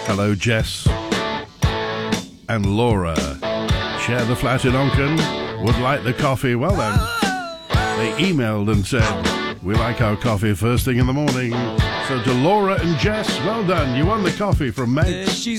Hello, Jess and Laura. Share the flat in Onken. Would like the coffee. Well then, they emailed and said, we like our coffee first thing in the morning. So to Laura and Jess, well done. You won the coffee from Meg.